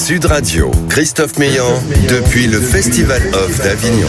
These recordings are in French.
Sud Radio, Christophe Meillan, depuis le Festival Off d'Avignon.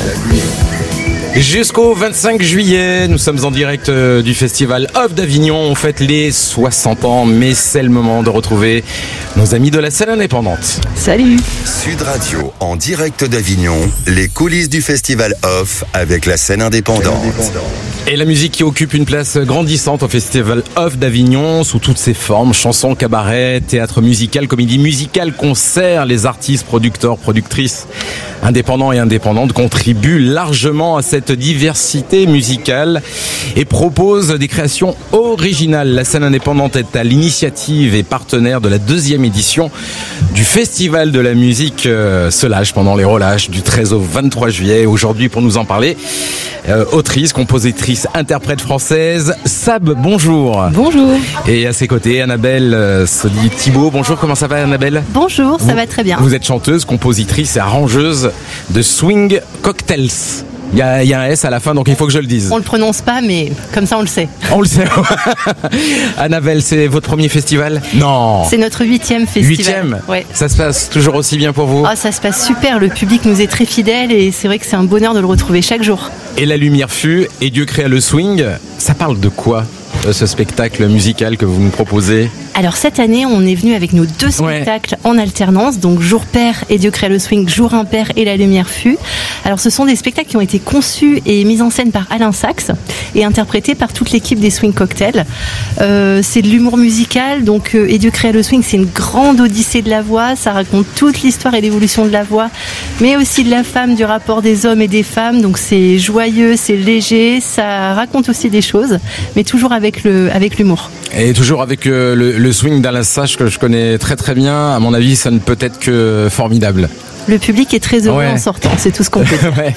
Jusqu'au 25 juillet, nous sommes en direct du Festival Off d'Avignon. On fête les 60 ans, mais c'est le moment de retrouver nos amis de la scène indépendante. Salut! Sud Radio, en direct d'Avignon, les coulisses du Festival Off avec la scène indépendante. Et la musique qui occupe une place grandissante au Festival Off d'Avignon, sous toutes ses formes, chansons, cabaret, théâtre musical, comédie musicale, concerts. Les artistes, producteurs, productrices, indépendants et indépendantes contribuent largement à cette diversité musicale et proposent des créations originales. La scène indépendante est à l'initiative et partenaire de la 2e édition du Festival de la musique Solage pendant les relâches du 13 au 23 juillet. Aujourd'hui, pour nous en parler, autrice, compositrice, interprète française, Sab, bonjour. Bonjour. Et à ses côtés, Annabelle Sodi-Thibault. Bonjour, comment ça va Annabelle? Bonjour, ça va très bien. Vous êtes chanteuse, compositrice et arrangeuse de Swing Cocktails. Il y a un S à la fin, donc il faut que je le dise. On le prononce pas, mais comme ça on le sait. On le sait. Annabelle, c'est votre premier festival? Non. C'est notre 8e festival. 8e? Ouais. Ça se passe toujours aussi bien pour vous? Ah, ça se passe super, le public nous est très fidèle et c'est vrai que c'est un bonheur de le retrouver chaque jour. Et la lumière fut, et Dieu créa le swing. Ça parle de quoi, ce spectacle musical que vous nous proposez? Alors cette année, on est venu avec nos 2 spectacles en alternance, donc Jour Père et Dieu crée le swing, Jour Impair et La lumière fut. Alors ce sont des spectacles qui ont été conçus et mis en scène par Alain Sachs et interprétés par toute l'équipe des Swing Cocktails. C'est de l'humour musical, donc et Dieu crée le swing, c'est une grande odyssée de la voix. Ça raconte toute l'histoire et l'évolution de la voix, mais aussi de la femme, du rapport des hommes et des femmes. Donc c'est joyeux, c'est léger, ça raconte aussi des choses, mais toujours avec l'humour. Et toujours avec le swing d'Alain Sachs que je connais très très bien. À mon avis, ça ne peut être que formidable. Le public est très heureux en sortant, c'est tout ce qu'on peut dire. Ouais.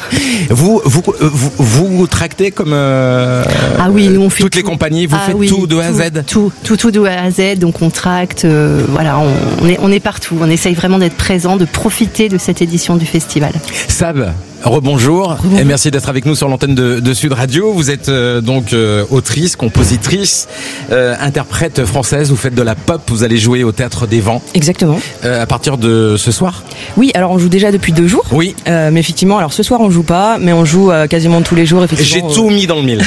Vous tractez comme ah oui, nous on fait toutes les compagnies, vous faites tout de A à Z. Tout de A à Z, donc on tracte, voilà, on est partout. On essaye vraiment d'être présent, de profiter de cette édition du festival. Sab, rebonjour et merci d'être avec nous sur l'antenne de Sud Radio. Vous êtes donc autrice, compositrice, interprète française. Vous faites de la pop. Vous allez jouer au Théâtre des Vents. Exactement. À partir de ce soir. Oui, alors on joue déjà depuis 2 jours. Oui. Mais effectivement, alors ce soir on joue pas, mais on joue quasiment tous les jours. Effectivement. J'ai tout mis dans le mille.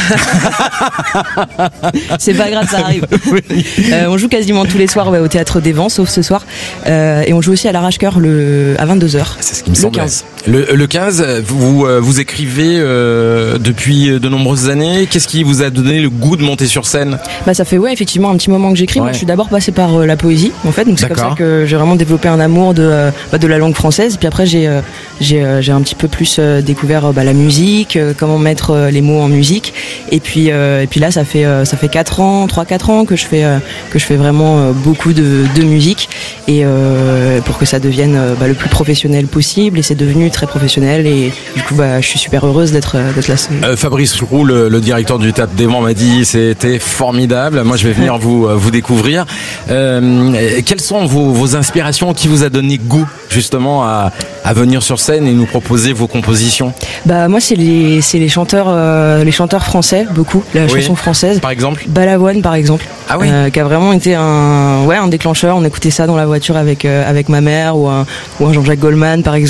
C'est pas grave, ça arrive. Oui. On joue quasiment tous les soirs au Théâtre des Vents, sauf ce soir. Et on joue aussi à l'Arrache-Cœur à 22h. C'est ce qui me semble. 15. Le 15, vous écrivez depuis de nombreuses années. Qu'est-ce qui vous a donné le goût de monter sur scène? Bah ça fait effectivement un petit moment que j'écris. Ouais. Moi je suis d'abord passée par la poésie en fait, donc c'est comme ça que j'ai vraiment développé un amour de la langue française. Puis après j'ai un petit peu plus découvert la musique, comment mettre les mots en musique. Et puis là ça fait 3-4 ans que je fais vraiment beaucoup de musique et pour que ça devienne le plus professionnel possible. Et c'est devenu très professionnel et du coup je suis super heureuse d'être là. Fabrice Roux, le directeur du Théâtre des Vents, m'a dit c'était formidable. Moi je vais venir vous découvrir. Quelles sont vos inspirations? Qui vous a donné goût justement à venir sur scène et nous proposer vos compositions? Bah moi c'est les chanteurs français, beaucoup la chanson française. Par exemple Balavoine par exemple. Ah oui. Qui a vraiment été un déclencheur. On écoutait ça dans la voiture avec ma mère ou un Jean-Jacques Goldman par exemple.